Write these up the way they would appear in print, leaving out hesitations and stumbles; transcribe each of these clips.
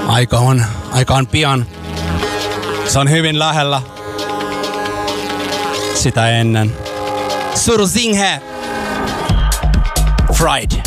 Aika on pian. Se on hyvin lähellä. Sitä ennen. Surusinghe! Fried.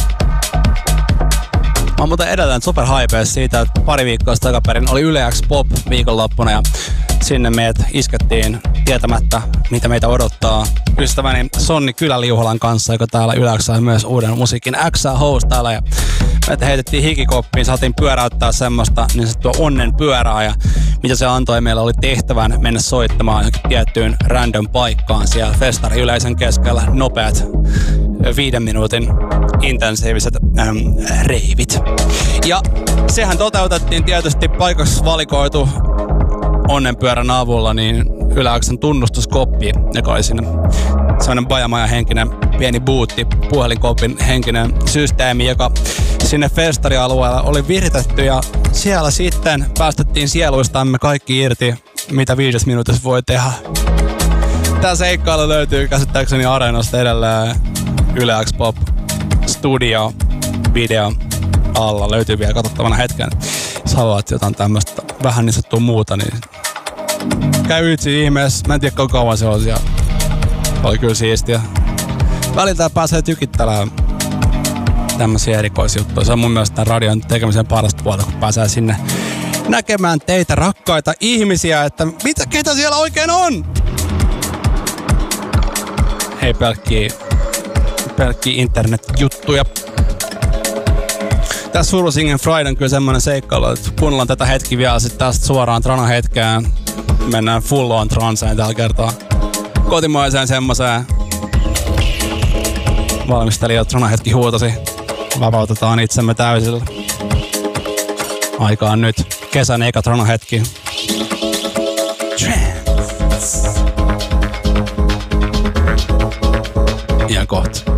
Mä oon muuten edelleen super hypees siitä, että pari viikkoa takaperin oli Yle X Pop viikonloppuna ja sinne meidät iskettiin tietämättä, mitä meitä odottaa. Ystäväni Sonni Kyläliuholan kanssa, joka täällä Yle X sai myös uuden musiikin X-hostailla. Ja meitä heitettiin hikikoppiin, saatiin pyöräyttää semmoista niin sanottua onnen pyörää. Ja mitä se antoi meille oli tehtävän mennä soittamaan johonkin tiettyyn random paikkaan siellä festari yleisön keskellä. Nopeat 5 minuutin intensiiviset reivit. Ja sehän toteutettiin tietysti paikaksi valikoitu onnenpyörän avulla niin Yle X:n tunnustuskoppi, joka oli sinne sellainen bajamaja henkinen pieni bootti, puhelinkopin henkinen systeemi, joka sinne festarialueella oli viritetty ja siellä sitten päästettiin sieluistamme kaikki irti, mitä 5 minuutissa voi tehdä. Tää seikkailu löytyy käsittääkseni Areenasta edelleen Yle X Pop Studio video alla. Löytyy vielä katsottavana hetken. Jos haluat jotain tämmöstä vähän niin sanottua muuta, niin käy ytsi ihmeessä. Mä en tiedä kuinka kauan se on siellä. Oli kyllä siistiä. Välillä pääsee tykittelemään tämmöisiä erikoisjuttuja. Se on mun mielestä tämän radion tekemisen parasta puolta, kun pääsee sinne näkemään teitä rakkaita ihmisiä, että ketä siellä oikein on? Ei pelkkiä internetjuttuja. Tässä Surusingen Friday on kyllä semmoinen seikkailu, että kuunnellaan tätä hetki vielä sitten tästä suoraan Trana-hetkeen. Mennään full on transeen tällä kertaa. Kotimaiseen semmoiseen. Valmistelija Trana-hetki huutosi. Vapautetaan itsemme täysillä. Aika on nyt. Kesän eka Trana-hetki. Ja kohta.